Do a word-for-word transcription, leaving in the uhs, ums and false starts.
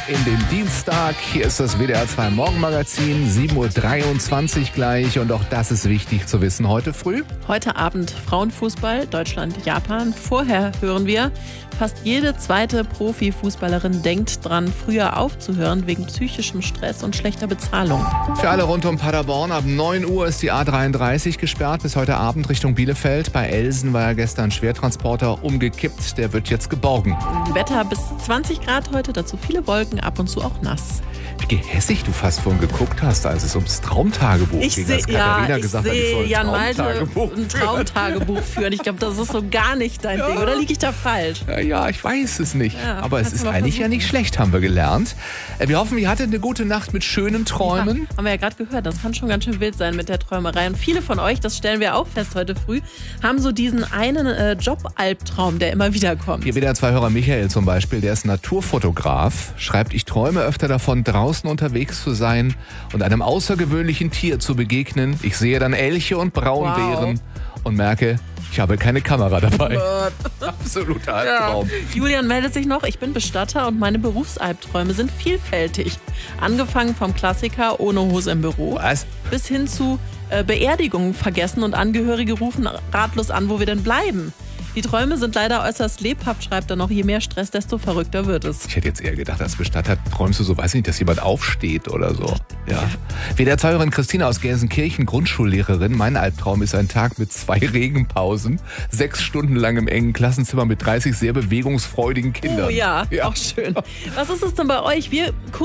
in den Dienstag. Hier ist das W D R zwei Morgenmagazin, sieben Uhr dreiundzwanzig gleich. Und auch das ist wichtig zu wissen heute früh. Heute Abend Frauenfußball, Deutschland, Japan. Vorher hören wir, fast jede zweite Profifußballerin denkt dran, früher aufzuhören wegen psychischem Stress und schlechter Bezahlung. Für alle rund um Paderborn, ab neun Uhr ist die A dreiunddreißig gesperrt bis heute Abend Richtung Bielefeld. Bei Elsen war ja gestern ein Schwertransporter umgekippt, der wird jetzt geborgen. Wetter bis zwanzig Grad heute, dazu viele Wolken, ab und zu auch nass. Wie gehässig du fast vorhin geguckt hast, als es ums Traumtagebuch ich ging, seh, als Katharina ja, gesagt hat, ich soll ein Jan Malte Traumtagebuch ein Traumtagebuch führen. Ich glaube, das ist so gar nicht dein ja. Ding. Oder liege ich da falsch? Ja, ja, ich weiß es nicht. Ja, aber es ist eigentlich versuchen. ja nicht schlecht, haben wir gelernt. Wir hoffen, ihr hattet eine gute Nacht mit schönen Träumen. Ja, haben wir ja gerade gehört. Das kann schon ganz schön wild sein mit der Träumerei. Und viele von euch, das stellen wir auch fest heute früh, haben so diesen einen äh, Jobalbtraum, der immer wieder kommt. Hier wieder zwei Hörer, Michael zum Beispiel, der ist Naturfotograf, schreibt, ich träume öfter davon, draußen unterwegs zu sein und einem außergewöhnlichen Tier zu begegnen. Ich sehe dann Elche und Braunbären wow. und merke, ich habe keine Kamera dabei. Absoluter Albtraum. Ja. Julian meldet sich noch, ich bin Bestatter und meine Berufsalbträume sind vielfältig. Angefangen vom Klassiker ohne Hose im Büro. Was? Bis hin zu äh, Beerdigungen vergessen und Angehörige rufen ratlos an, wo wir denn bleiben. Die Träume sind leider äußerst lebhaft, schreibt er noch. Je mehr Stress, desto verrückter wird es. Ich hätte jetzt eher gedacht, als Bestatter träumst du so, weiß ich nicht, dass jemand aufsteht oder so. Ja. W D R-Hörerin Christina aus Gelsenkirchen, Grundschullehrerin. Mein Albtraum ist ein Tag mit zwei Regenpausen, sechs Stunden lang im engen Klassenzimmer mit dreißig sehr bewegungsfreudigen Kindern. Oh ja, ja. Auch schön. Was ist es denn bei euch? Wir